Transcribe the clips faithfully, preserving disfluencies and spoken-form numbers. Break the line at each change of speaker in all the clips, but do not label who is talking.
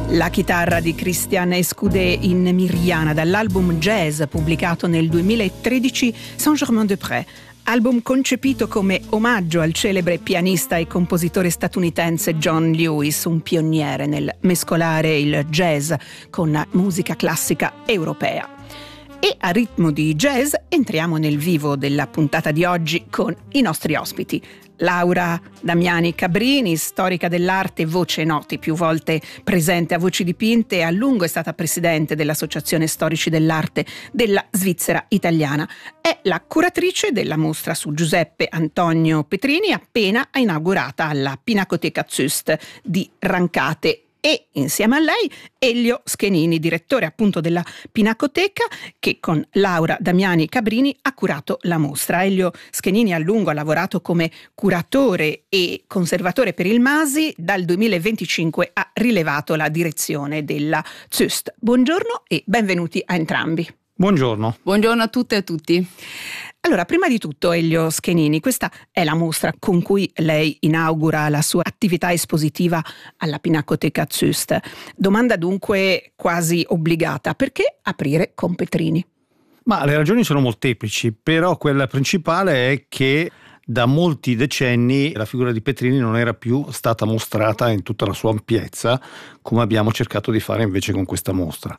La chitarra di Christian Escudé in Miriana dall'album jazz pubblicato nel duemilatredici Saint-Germain-des-Prés, album concepito come omaggio al celebre pianista e compositore statunitense John Lewis, un pioniere nel mescolare il jazz con la musica classica europea. E a ritmo di jazz entriamo nel vivo della puntata di oggi con i nostri ospiti. Laura Damiani Cabrini, storica dell'arte e voce noti, più volte presente a Voci Dipinte, a lungo è stata presidente dell'Associazione Storici dell'Arte della Svizzera Italiana. È la curatrice della mostra su Giuseppe Antonio Petrini, appena inaugurata alla Pinacoteca Züst di Rancate. E insieme a lei Elio Schenini, direttore appunto della Pinacoteca, che con Laura Damiani Cabrini ha curato la mostra. Elio Schenini a lungo ha lavorato come curatore e conservatore per il Masi, dal duemilaventicinque ha rilevato la direzione della Züst. Buongiorno e benvenuti a entrambi.
Buongiorno.
Buongiorno a tutte e a tutti.
Allora, prima di tutto, Elio Schenini, questa è la mostra con cui lei inaugura la sua attività espositiva alla Pinacoteca Züst. Domanda dunque quasi obbligata: perché aprire con Petrini?
Ma le ragioni sono molteplici, però quella principale è che da molti decenni la figura di Petrini non era più stata mostrata in tutta la sua ampiezza, come abbiamo cercato di fare invece con questa mostra.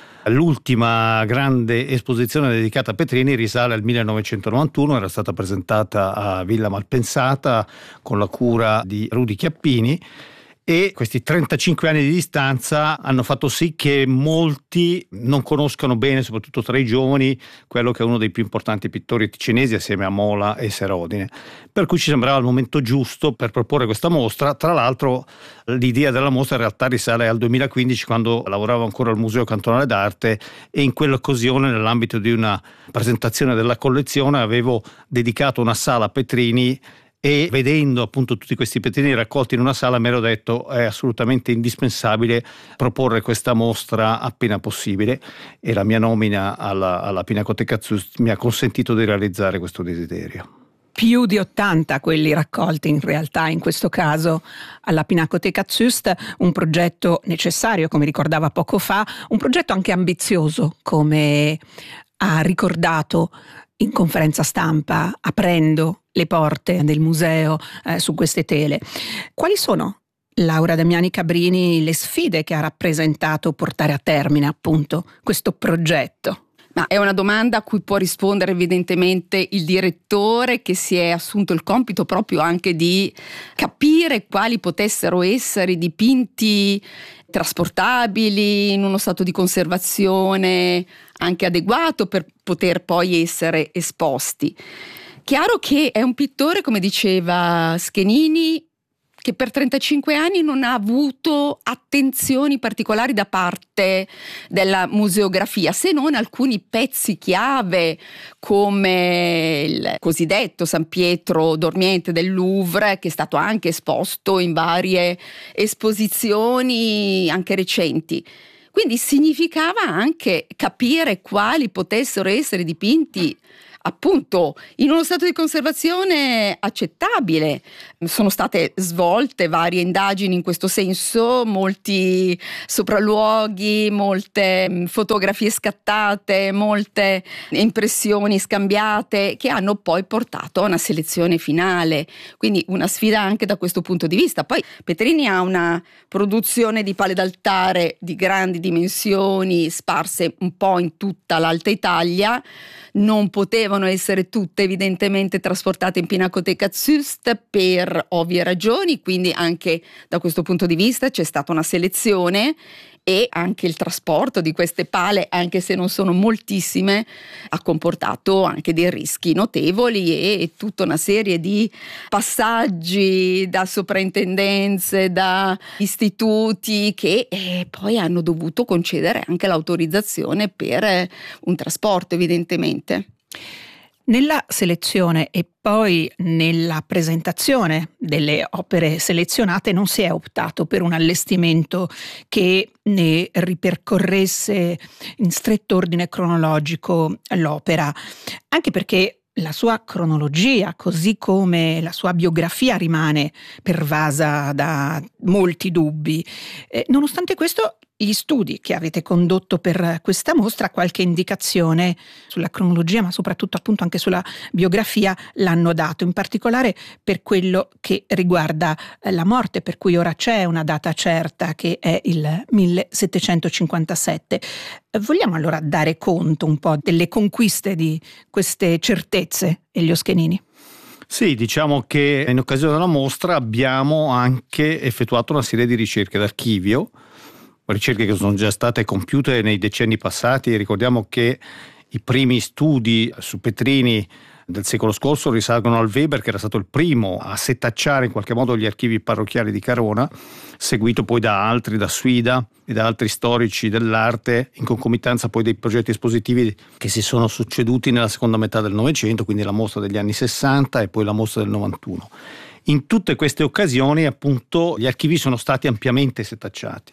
L'ultima grande esposizione dedicata a Petrini risale al millenovecentonovantuno, era stata presentata a Villa Malpensata con la cura di Rudy Chiappini, e questi trentacinque anni di distanza hanno fatto sì che molti non conoscano bene, soprattutto tra i giovani, quello che è uno dei più importanti pittori ticinesi assieme a Mola e Serodine. Per cui ci sembrava il momento giusto per proporre questa mostra. Tra l'altro l'idea della mostra in realtà risale al duemilaquindici, quando lavoravo ancora al Museo Cantonale d'Arte, e in quell'occasione, nell'ambito di una presentazione della collezione, avevo dedicato una sala a Petrini. E vedendo appunto tutti questi Petrini raccolti in una sala mi ero detto è assolutamente indispensabile proporre questa mostra appena possibile, e la mia nomina alla, alla Pinacoteca Züst mi ha consentito di realizzare questo desiderio.
Più di ottanta quelli raccolti in realtà in questo caso alla Pinacoteca Züst, un progetto necessario, come ricordava poco fa, un progetto anche ambizioso, come ha ricordato in conferenza stampa aprendo le porte del museo eh, su queste tele. Quali sono, Laura Damiani Cabrini, le sfide che ha rappresentato portare a termine appunto questo progetto?
Ma è una domanda a cui può rispondere evidentemente il direttore, che si è assunto il compito proprio anche di capire quali potessero essere i dipinti trasportabili in uno stato di conservazione anche adeguato per poter poi essere esposti. Chiaro che è un pittore, come diceva Schenini, che per trentacinque anni non ha avuto attenzioni particolari da parte della museografia, se non alcuni pezzi chiave come il cosiddetto San Pietro dormiente del Louvre, che è stato anche esposto in varie esposizioni anche recenti. Quindi significava anche capire quali potessero essere dipinti appunto in uno stato di conservazione accettabile. Sono state svolte varie indagini in questo senso, molti sopralluoghi, molte fotografie scattate, molte impressioni scambiate, che hanno poi portato a una selezione finale. Quindi una sfida anche da questo punto di vista. Poi Petrini ha una produzione di pale d'altare di grandi dimensioni sparse un po' in tutta l'Alta Italia. Non potevano essere tutte evidentemente trasportate in Pinacoteca Züst per ovvie ragioni, quindi anche da questo punto di vista c'è stata una selezione, e anche il trasporto di queste pale, anche se non sono moltissime, ha comportato anche dei rischi notevoli e tutta una serie di passaggi da soprintendenze, da istituti, che eh, poi hanno dovuto concedere anche l'autorizzazione per un trasporto evidentemente.
Nella selezione e poi nella presentazione delle opere selezionate non si è optato per un allestimento che ne ripercorresse in stretto ordine cronologico l'opera, anche perché la sua cronologia, così come la sua biografia, rimane pervasa da molti dubbi. Eh, nonostante questo, Gli studi che avete condotto per questa mostra qualche indicazione sulla cronologia, ma soprattutto appunto anche sulla biografia l'hanno dato, in particolare per quello che riguarda la morte, per cui ora c'è una data certa che è il millesettecentocinquantasette. Vogliamo allora dare conto un po' delle conquiste di queste certezze, Elio Schenini?
Sì, diciamo che in occasione della mostra abbiamo anche effettuato una serie di ricerche d'archivio, ricerche che sono già state compiute nei decenni passati. Ricordiamo che i primi studi su Petrini del secolo scorso risalgono al Weber, che era stato il primo a setacciare in qualche modo gli archivi parrocchiali di Carona, seguito poi da altri, da Suida e da altri storici dell'arte, in concomitanza poi dei progetti espositivi che si sono succeduti nella seconda metà del Novecento, quindi la mostra degli anni sessanta e poi la mostra del novantuno. In tutte queste occasioni appunto gli archivi sono stati ampiamente setacciati.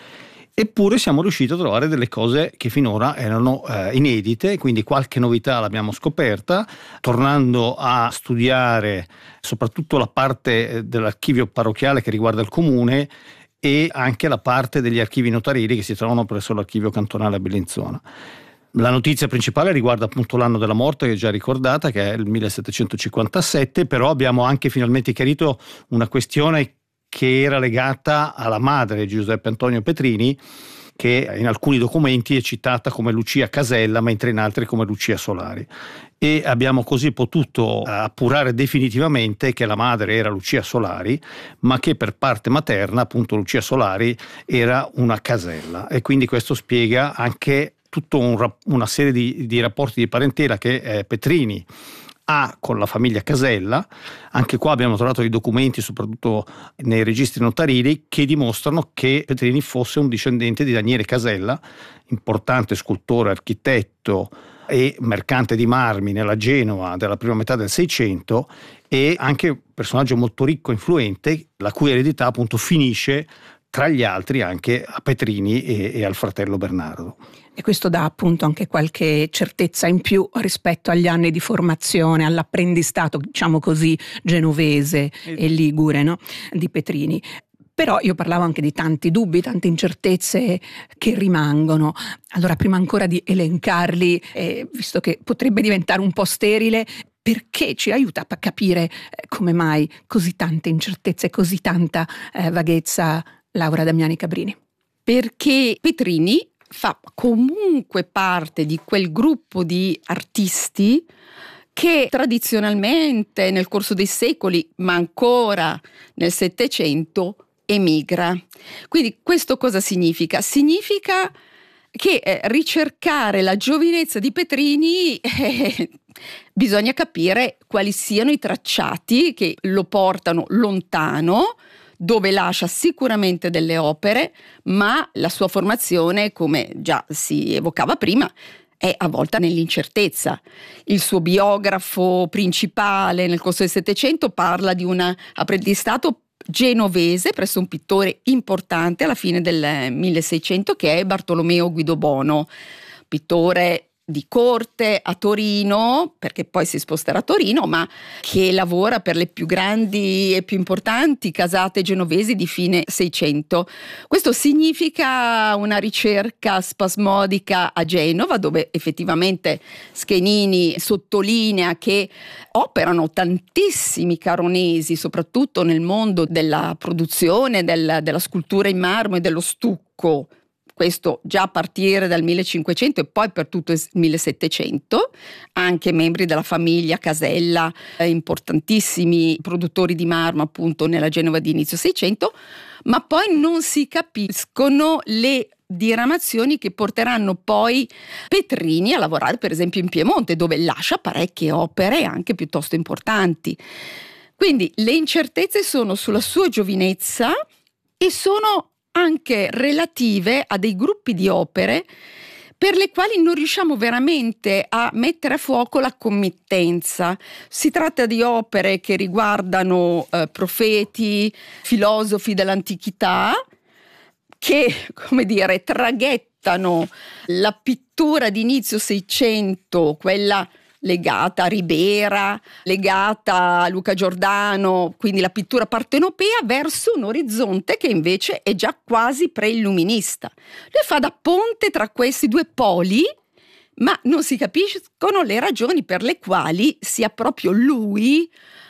Eppure siamo riusciti a trovare delle cose che finora erano eh, inedite, quindi qualche novità l'abbiamo scoperta, tornando a studiare soprattutto la parte dell'archivio parrocchiale che riguarda il comune e anche la parte degli archivi notarili che si trovano presso l'archivio cantonale a Bellinzona. La notizia principale riguarda appunto l'anno della morte, che è già ricordata, che è il millesettecentocinquantasette, però abbiamo anche finalmente chiarito una questione che era legata alla madre Giuseppe Antonio Petrini, che in alcuni documenti è citata come Lucia Casella, mentre in altri come Lucia Solari. E abbiamo così potuto appurare definitivamente che la madre era Lucia Solari, ma che per parte materna, appunto Lucia Solari, era una Casella. E quindi questo spiega anche tutta un, una serie di, di rapporti di parentela che eh, Petrini ha con la famiglia Casella. Anche qua abbiamo trovato dei documenti, soprattutto nei registri notarili, che dimostrano che Petrini fosse un discendente di Daniele Casella, importante scultore, architetto e mercante di marmi nella Genova della prima metà del Seicento, e anche un personaggio molto ricco e influente, la cui eredità appunto finisce tra gli altri anche a Petrini e, e al fratello Bernardo.
E questo dà appunto anche qualche certezza in più rispetto agli anni di formazione, all'apprendistato, diciamo così, genovese e ligure, no? Di Petrini. Però io parlavo anche di tanti dubbi, tante incertezze che rimangono. Allora, prima ancora di elencarli, eh, visto che potrebbe diventare un po' sterile, perché ci aiuta a capire eh, come mai così tante incertezze, così tanta eh, vaghezza, Laura Damiani Cabrini?
Perché Petrini fa comunque parte di quel gruppo di artisti che tradizionalmente nel corso dei secoli, ma ancora nel Settecento, emigra. Quindi questo cosa significa? Significa che eh, ricercare la giovinezza di Petrini eh, bisogna capire quali siano i tracciati che lo portano lontano, dove lascia sicuramente delle opere, ma la sua formazione, come già si evocava prima, è avvolta nell'incertezza. Il suo biografo principale nel corso del Settecento parla di un apprendistato genovese presso un pittore importante alla fine del milleseicento, che è Bartolomeo Guidobono, pittore di corte a Torino, perché poi si sposterà a Torino, ma che lavora per le più grandi e più importanti casate genovesi di fine Seicento. Questo significa una ricerca spasmodica a Genova, dove effettivamente Schenini sottolinea che operano tantissimi caronesi, soprattutto nel mondo della produzione, del, della scultura in marmo e dello stucco. Questo già a partire dal millecinquecento e poi per tutto il millesettecento, anche membri della famiglia Casella, eh, importantissimi produttori di marmo appunto nella Genova di inizio Seicento, ma poi non si capiscono le diramazioni che porteranno poi Petrini a lavorare per esempio in Piemonte, dove lascia parecchie opere anche piuttosto importanti. Quindi le incertezze sono sulla sua giovinezza e sono anche relative a dei gruppi di opere per le quali non riusciamo veramente a mettere a fuoco la committenza. Si tratta di opere che riguardano eh, profeti, filosofi dell'antichità, che, come dire, traghettano la pittura di inizio Seicento, quella legata a Ribera, legata a Luca Giordano, quindi la pittura partenopea, verso un orizzonte che invece è già quasi preilluminista. Lui fa da ponte tra questi due poli, ma non si capiscono le ragioni per le quali sia proprio lui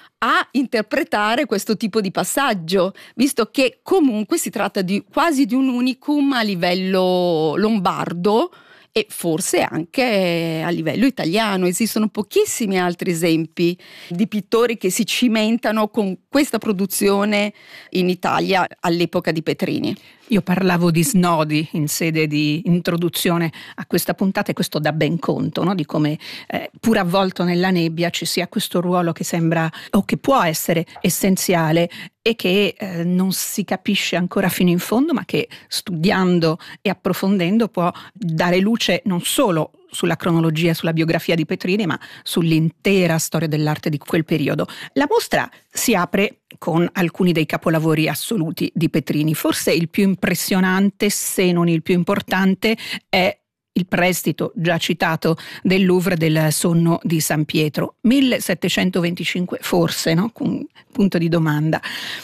a interpretare questo tipo di passaggio, visto che comunque si tratta di quasi di un unicum a livello lombardo e forse anche a livello italiano. Esistono pochissimi altri esempi di pittori che si cimentano con questa produzione in Italia all'epoca di Petrini.
Io parlavo di snodi in sede di introduzione a questa puntata e questo dà ben conto, no? Di come eh, pur avvolto nella nebbia ci sia questo ruolo che sembra o che può essere essenziale e che eh, non si capisce ancora fino in fondo, ma che studiando e approfondendo può dare luce non solo sulla cronologia e sulla biografia di Petrini, ma sull'intera storia dell'arte di quel periodo. La mostra si apre con alcuni dei capolavori assoluti di Petrini. Forse il più impressionante, se non il più importante, è il prestito già citato del Louvre del Sonno di San Pietro, millesettecentoventicinque forse, no? Con punto di domanda.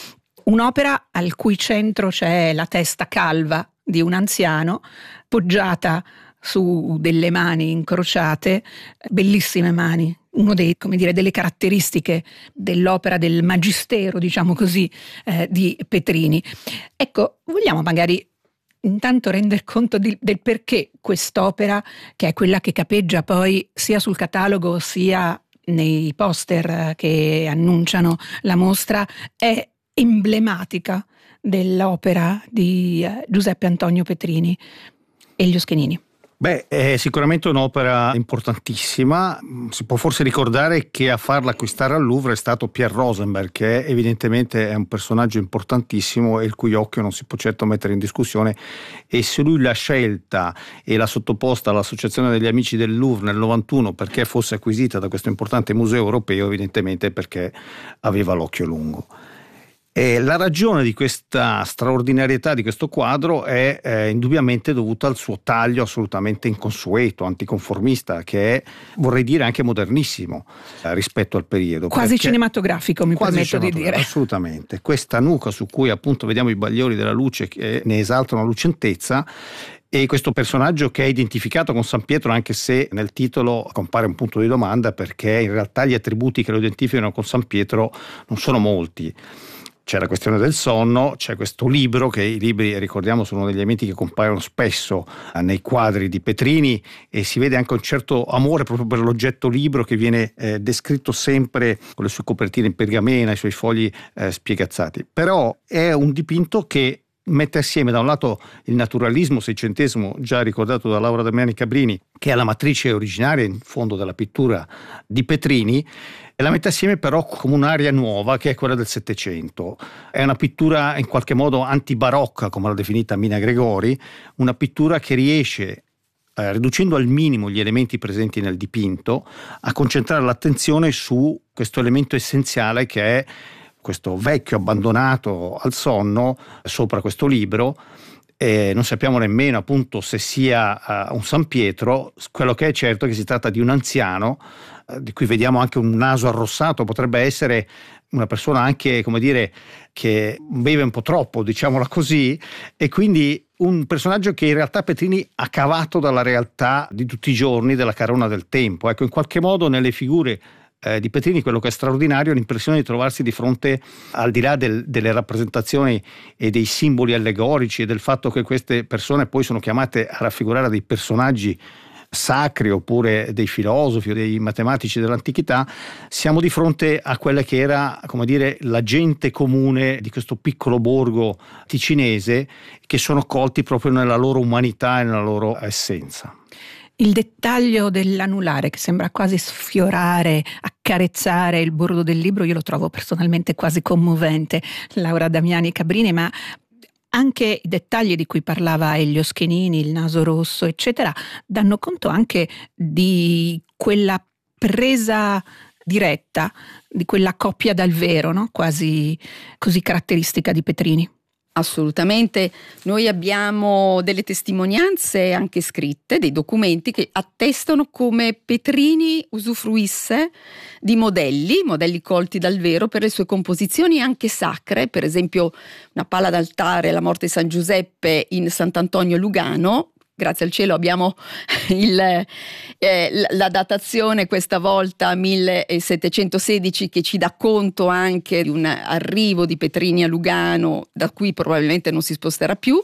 Un'opera al cui centro c'è la testa calva di un anziano poggiata su delle mani incrociate, bellissime mani, uno dei, come dire, delle caratteristiche dell'opera del magistero, diciamo così, eh, di Petrini. Ecco, vogliamo magari intanto render conto di, del perché quest'opera, che è quella che capeggia poi sia sul catalogo sia nei poster che annunciano la mostra, è emblematica dell'opera di Giuseppe Antonio Petrini e gli Oschenini.
Beh, è sicuramente un'opera importantissima. Si può forse ricordare che a farla acquistare al Louvre è stato Pierre Rosenberg, che evidentemente è un personaggio importantissimo e il cui occhio non si può certo mettere in discussione, e se lui l'ha scelta e l'ha sottoposta all'Associazione degli Amici del Louvre nel novantuno perché fosse acquisita da questo importante museo europeo, evidentemente perché aveva l'occhio lungo. E la ragione di questa straordinarietà di questo quadro è eh, indubbiamente dovuta al suo taglio assolutamente inconsueto, anticonformista, che è, vorrei dire, anche modernissimo eh, rispetto al periodo.
Quasi cinematografico, mi
quasi
permetto di dire.
Assolutamente. Questa nuca su cui appunto vediamo i bagliori della luce che ne esaltano la lucentezza, e questo personaggio che è identificato con San Pietro, anche se nel titolo compare un punto di domanda, perché in realtà gli attributi che lo identificano con San Pietro non sono molti. C'è la questione del sonno, c'è questo libro, che i libri, ricordiamo, sono degli elementi che compaiono spesso nei quadri di Petrini, e si vede anche un certo amore proprio per l'oggetto libro, che viene eh, descritto sempre con le sue copertine in pergamena, i suoi fogli eh, spiegazzati. Però è un dipinto che mette assieme da un lato il naturalismo seicentesimo già ricordato da Laura Damiani Cabrini, che è la matrice originaria in fondo della pittura di Petrini, e la mette assieme però come un'area nuova, che è quella del Settecento. È una pittura in qualche modo antibarocca, come l'ha definita Mina Gregori, una pittura che riesce, eh, riducendo al minimo gli elementi presenti nel dipinto, a concentrare l'attenzione su questo elemento essenziale che è questo vecchio abbandonato al sonno sopra questo libro. E non sappiamo nemmeno appunto se sia uh, un San Pietro. Quello che è certo è che si tratta di un anziano uh, di cui vediamo anche un naso arrossato, potrebbe essere una persona anche, come dire, che beve un po' troppo, diciamola così, e quindi un personaggio che in realtà Petrini ha cavato dalla realtà di tutti i giorni, della carona del tempo. Ecco, in qualche modo nelle figure Eh, di Petrini quello che è straordinario è l'impressione di trovarsi di fronte, al di là del, delle rappresentazioni e dei simboli allegorici e del fatto che queste persone poi sono chiamate a raffigurare dei personaggi sacri oppure dei filosofi o dei matematici dell'antichità, siamo di fronte a quella che era, come dire, la gente comune di questo piccolo borgo ticinese, che sono colti proprio nella loro umanità e nella loro essenza.
Il dettaglio dell'anulare, che sembra quasi sfiorare, accarezzare il bordo del libro, io lo trovo personalmente quasi commovente, Laura Damiani Cabrini, ma anche i dettagli di cui parlava Elio Oschenini, il naso rosso, eccetera, danno conto anche di quella presa diretta, di quella coppia dal vero, no? Quasi così caratteristica di Petrini.
Assolutamente, noi abbiamo delle testimonianze anche scritte, dei documenti che attestano come Petrini usufruisse di modelli, modelli colti dal vero per le sue composizioni anche sacre, per esempio una pala d'altare, la morte di San Giuseppe in Sant'Antonio Lugano. Grazie al cielo abbiamo il, eh, la datazione questa volta millesettecentosedici che ci dà conto anche di un arrivo di Petrini a Lugano da cui probabilmente non si sposterà più.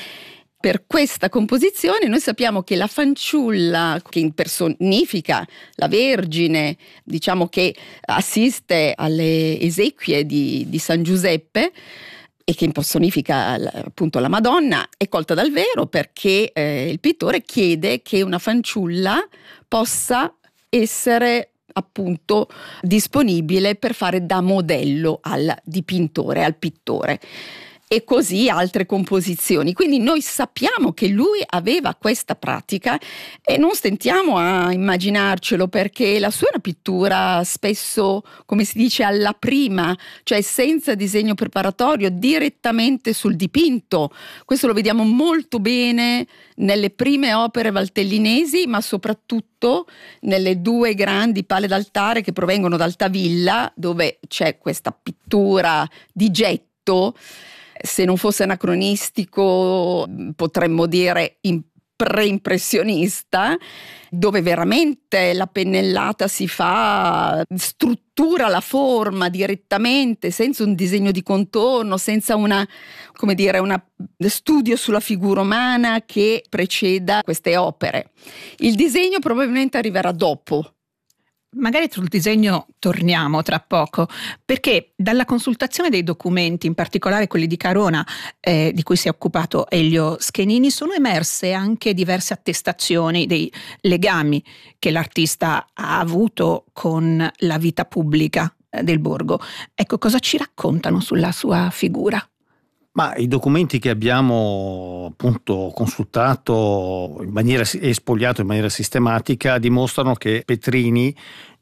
Per questa composizione noi sappiamo che la fanciulla che impersonifica la Vergine, diciamo che assiste alle esequie di, di San Giuseppe, e che impersonifica appunto la Madonna, è colta dal vero perché eh, il pittore chiede che una fanciulla possa essere appunto disponibile per fare da modello al dipintore, al pittore. E così altre composizioni. Quindi noi sappiamo che lui aveva questa pratica e non stentiamo a immaginarcelo, perché la sua è una pittura spesso, come si dice, alla prima, cioè senza disegno preparatorio, direttamente sul dipinto. Questo lo vediamo molto bene nelle prime opere valtellinesi, ma soprattutto nelle due grandi pale d'altare che provengono da Altavilla, dove c'è questa pittura di getto. Se non fosse anacronistico potremmo dire in preimpressionista, dove veramente la pennellata si fa, struttura la forma direttamente, senza un disegno di contorno, senza una, come dire, una studio sulla figura umana che preceda queste opere. Il disegno probabilmente arriverà dopo.
Magari sul disegno torniamo tra poco, perché dalla consultazione dei documenti, in particolare quelli di Carona, eh, di cui si è occupato Elio Schenini, sono emerse anche diverse attestazioni dei legami che l'artista ha avuto con la vita pubblica eh, del borgo. Ecco, cosa ci raccontano sulla sua figura?
Ma i documenti che abbiamo appunto consultato in maniera e spogliato in maniera sistematica dimostrano che Petrini,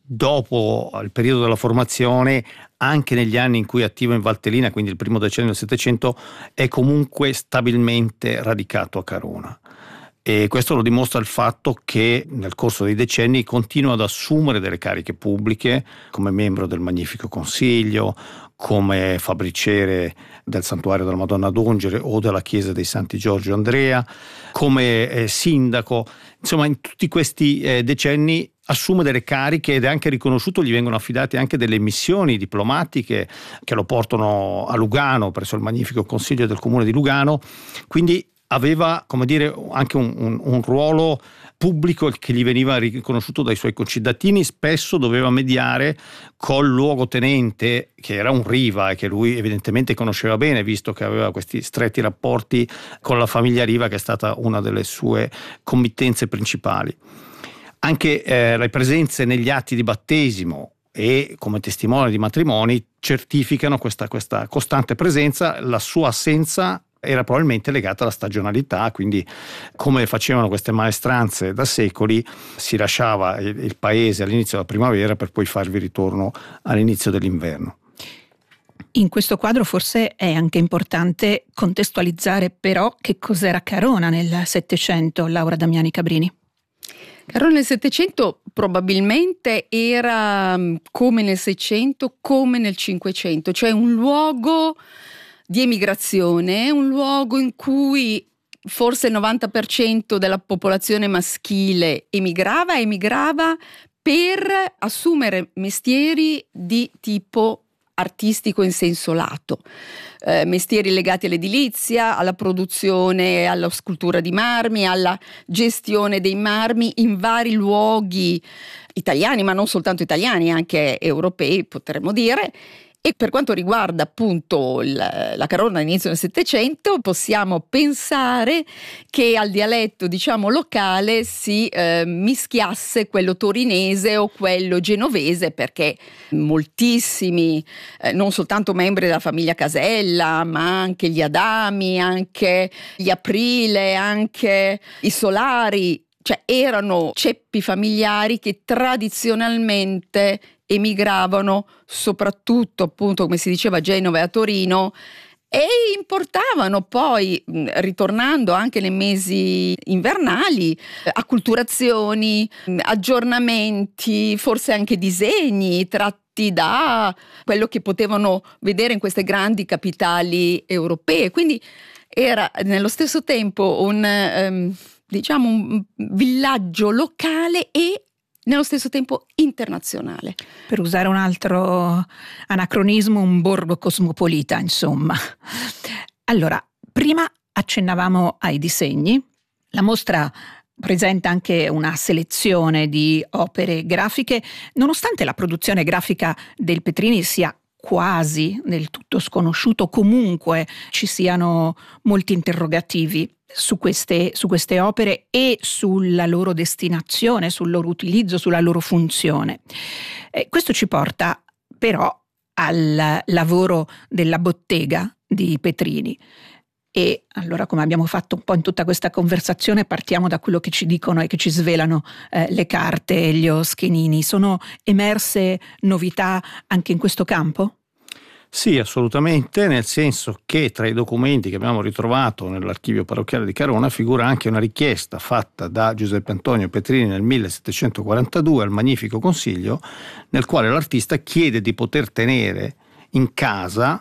dopo il periodo della formazione, anche negli anni in cui è attivo in Valtellina, quindi il primo decennio del Settecento, è comunque stabilmente radicato a Carona. E questo lo dimostra il fatto che nel corso dei decenni continua ad assumere delle cariche pubbliche come membro del Magnifico Consiglio, come fabbriciere del Santuario della Madonna d'Ungere o della Chiesa dei Santi Giorgio e Andrea, come eh, sindaco. Insomma, in tutti questi eh, decenni assume delle cariche ed è anche riconosciuto, gli vengono affidate anche delle missioni diplomatiche che lo portano a Lugano presso il Magnifico Consiglio del Comune di Lugano. Quindi aveva, come dire, anche un, un, un ruolo pubblico che gli veniva riconosciuto dai suoi concittadini. Spesso doveva mediare col luogotenente, che era un Riva e che lui evidentemente conosceva bene, visto che aveva questi stretti rapporti con la famiglia Riva, che è stata una delle sue committenze principali. Anche eh, le presenze negli atti di battesimo e come testimone di matrimoni certificano questa, questa costante presenza. La sua assenza era probabilmente legata alla stagionalità, quindi come facevano queste maestranze da secoli, si lasciava il, il paese all'inizio della primavera per poi farvi ritorno all'inizio dell'inverno.
In questo quadro forse è anche importante contestualizzare però che cos'era Carona nel Settecento, Laura Damiani Cabrini.
Carona nel Settecento probabilmente era come nel Seicento, come nel Cinquecento, cioè un luogo di emigrazione, un luogo in cui forse il novanta per cento della popolazione maschile emigrava, emigrava per assumere mestieri di tipo artistico in senso lato, eh, mestieri legati all'edilizia, alla produzione, alla scultura di marmi, alla gestione dei marmi in vari luoghi italiani, ma non soltanto italiani, anche europei potremmo dire. E per quanto riguarda appunto il, la Carona all'inizio del Settecento, possiamo pensare che al dialetto, diciamo, locale si eh, mischiasse quello torinese o quello genovese, perché moltissimi, eh, non soltanto membri della famiglia Casella, ma anche gli Adami, anche gli Aprile, anche i Solari, cioè erano ceppi familiari che tradizionalmente emigravano soprattutto, appunto, come si diceva, a Genova e a Torino, e importavano poi, ritornando anche nei mesi invernali, acculturazioni, aggiornamenti, forse anche disegni tratti da quello che potevano vedere in queste grandi capitali europee. Quindi era nello stesso tempo un, um, diciamo un villaggio locale e nello stesso tempo internazionale.
Per usare un altro anacronismo, un borgo cosmopolita, insomma. Allora, prima accennavamo ai disegni. La mostra presenta anche una selezione di opere grafiche, nonostante la produzione grafica del Petrini sia quasi del tutto sconosciuto, comunque ci siano molti interrogativi su queste, su queste opere e sulla loro destinazione, sul loro utilizzo, sulla loro funzione. Eh, questo ci porta però al lavoro della bottega di Petrini. E allora, come abbiamo fatto un po' in tutta questa conversazione, partiamo da quello che ci dicono e che ci svelano eh, le carte e gli Oschenini. Sono emerse novità anche in questo campo?
Sì, assolutamente, nel senso che tra i documenti che abbiamo ritrovato nell'archivio parrocchiale di Carona figura anche una richiesta fatta da Giuseppe Antonio Petrini nel millesettecentoquarantadue al Magnifico Consiglio, nel quale l'artista chiede di poter tenere in casa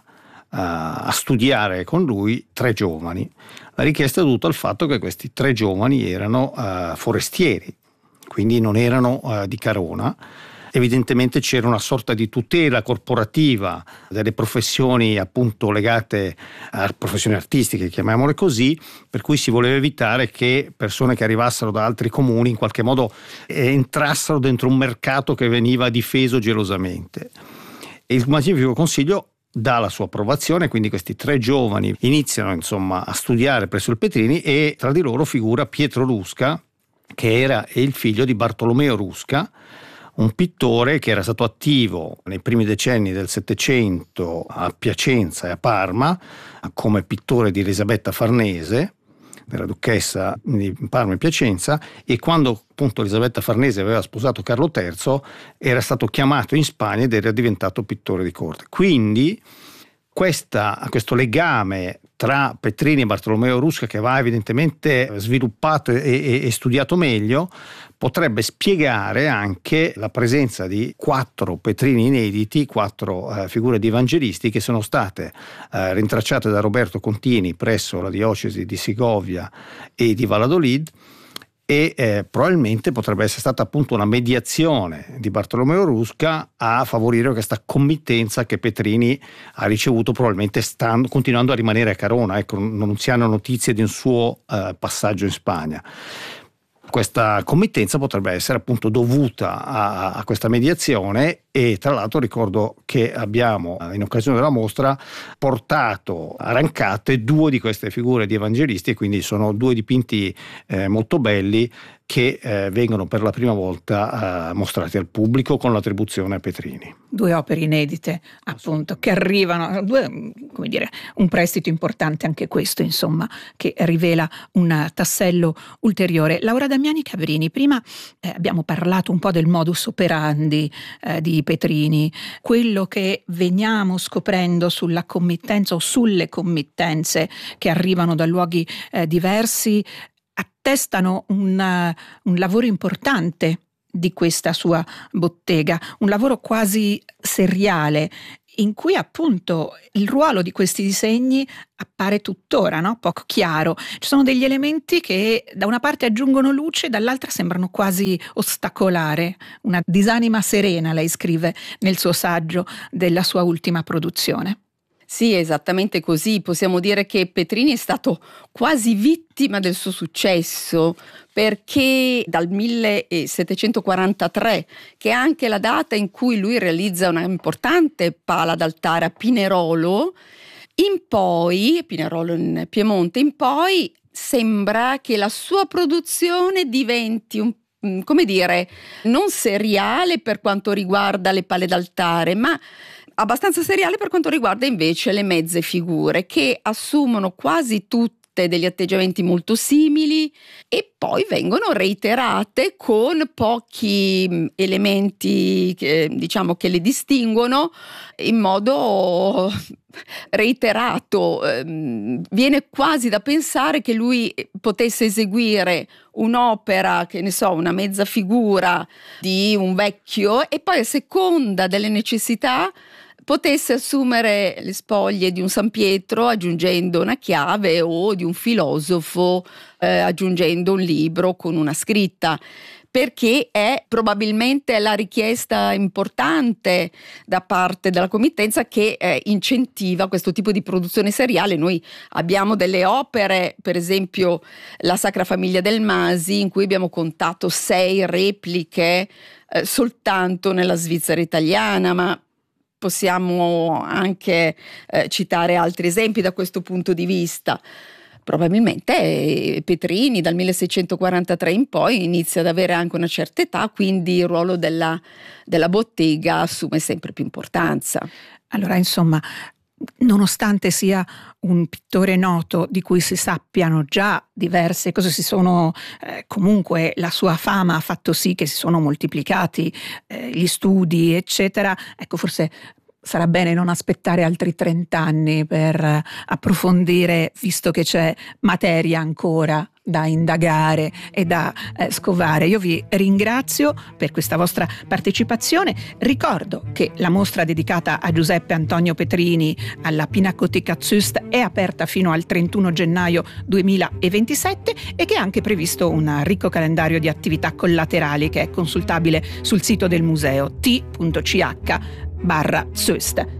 a studiare con lui tre giovani. La richiesta è dovuta al fatto che questi tre giovani erano uh, forestieri, quindi non erano uh, di Carona. Evidentemente c'era una sorta di tutela corporativa delle professioni appunto legate a professioni artistiche, chiamiamole così, per cui si voleva evitare che persone che arrivassero da altri comuni in qualche modo entrassero dentro un mercato che veniva difeso gelosamente. Il Magnifico Consiglio dà la sua approvazione, quindi questi tre giovani iniziano insomma a studiare presso il Petrini e tra di loro figura Pietro Rusca, che era il figlio di Bartolomeo Rusca, un pittore che era stato attivo nei primi decenni del Settecento a Piacenza e a Parma come pittore di Elisabetta Farnese, della duchessa di Parma e Piacenza, e quando appunto Elisabetta Farnese aveva sposato Carlo terzo era stato chiamato in Spagna ed era diventato pittore di corte. Quindi questa, questo legame tra Petrini e Bartolomeo Rusca, che va evidentemente sviluppato e, e, e studiato meglio, potrebbe spiegare anche la presenza di quattro Petrini inediti, quattro eh, figure di evangelisti che sono state eh, rintracciate da Roberto Contini presso la diocesi di Segovia e di Valladolid, e eh, probabilmente potrebbe essere stata appunto una mediazione di Bartolomeo Rusca a favorire questa committenza che Petrini ha ricevuto, probabilmente stando, continuando a rimanere a Carona. Ecco, non si hanno notizie di un suo eh, passaggio in Spagna. Questa committenza potrebbe essere appunto dovuta a, a questa mediazione, e tra l'altro ricordo che abbiamo in occasione della mostra portato a Rancate due di queste figure di evangelisti, e quindi sono due dipinti eh, molto belli che eh, vengono per la prima volta eh, mostrati al pubblico con l'attribuzione a Petrini.
Due opere inedite, appunto, che arrivano, due, come dire, un prestito importante anche questo, insomma, che rivela un tassello ulteriore. Laura Damiani Cabrini, prima eh, abbiamo parlato un po' del modus operandi eh, di Petrini, quello che veniamo scoprendo sulla committenza o sulle committenze che arrivano da luoghi eh, diversi attestano un, uh, un lavoro importante di questa sua bottega, un lavoro quasi seriale, in cui appunto il ruolo di questi disegni appare tuttora, no? Poco chiaro. Ci sono degli elementi che da una parte aggiungono luce, dall'altra sembrano quasi ostacolare. Una disanima serena, lei scrive nel suo saggio della sua ultima produzione.
Sì, esattamente così. Possiamo dire che Petrini è stato quasi vittima del suo successo, perché dal millesettecentoquarantatré, che è anche la data in cui lui realizza una importante pala d'altare a Pinerolo, in poi, Pinerolo in Piemonte, in poi sembra che la sua produzione diventi un come dire, non seriale per quanto riguarda le pale d'altare, ma abbastanza seriale per quanto riguarda invece le mezze figure, che assumono quasi tutte volte degli atteggiamenti molto simili e poi vengono reiterate con pochi elementi che, diciamo, che le distinguono in modo reiterato. Viene quasi da pensare che lui potesse eseguire un'opera, che ne so, una mezza figura di un vecchio e poi a seconda delle necessità potesse assumere le spoglie di un San Pietro aggiungendo una chiave o di un filosofo eh, aggiungendo un libro con una scritta, perché è probabilmente la richiesta importante da parte della committenza che eh, incentiva questo tipo di produzione seriale. Noi abbiamo delle opere, per esempio la Sacra Famiglia del Masi, in cui abbiamo contato sei repliche eh, soltanto nella Svizzera italiana, ma possiamo anche eh, citare altri esempi da questo punto di vista. Probabilmente eh, Petrini dal milleseicentoquarantatré in poi inizia ad avere anche una certa età, quindi il ruolo della, della bottega assume sempre più importanza.
Allora, insomma, nonostante sia un pittore noto di cui si sappiano già diverse cose, si sono eh, comunque la sua fama ha fatto sì che si sono moltiplicati eh, gli studi, eccetera. Ecco, forse sarà bene non aspettare altri trent'anni per approfondire, visto che c'è materia ancora da indagare e da eh, scovare. Io vi ringrazio per questa vostra partecipazione. Ricordo che la mostra dedicata a Giuseppe Antonio Petrini alla Pinacoteca Züst è aperta fino al trentuno gennaio duemilaventisette e che è anche previsto un ricco calendario di attività collaterali che è consultabile sul sito del museo t punto c h barra Züst.